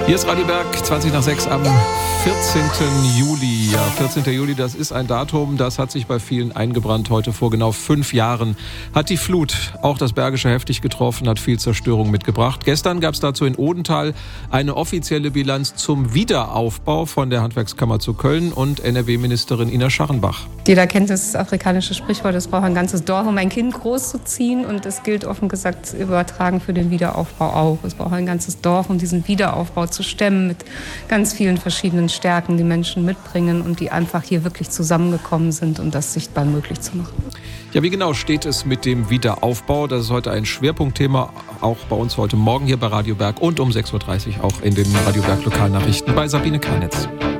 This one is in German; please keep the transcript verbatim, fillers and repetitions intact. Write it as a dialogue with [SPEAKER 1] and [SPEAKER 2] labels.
[SPEAKER 1] Hier ist Radio Berg, zwanzig nach sechs am vierzehnten Juli. Ja, vierzehnten Juli, das ist ein Datum, das hat sich bei vielen eingebrannt. Heute vor genau fünf Jahren hat die Flut auch das Bergische heftig getroffen, hat viel Zerstörung mitgebracht. Gestern gab es dazu in Odenthal eine offizielle Bilanz zum Wiederaufbau von der Handwerkskammer zu Köln und N R W-Ministerin Ina Scharrenbach.
[SPEAKER 2] Jeder kennt das afrikanische Sprichwort, es braucht ein ganzes Dorf, um ein Kind großzuziehen. Und das gilt offen gesagt übertragen für den Wiederaufbau auch. Es braucht ein ganzes Dorf, um diesen Wiederaufbau zu stemmen mit ganz vielen verschiedenen Stärken, die Menschen mitbringen und die einfach hier wirklich zusammengekommen sind, um das sichtbar möglich zu machen.
[SPEAKER 1] Ja, wie genau steht es mit dem Wiederaufbau? Das ist heute ein Schwerpunktthema, auch bei uns heute Morgen hier bei Radio Berg und um sechs Uhr dreißig auch in den Radio Berg Lokalnachrichten bei Sabine Karnitz.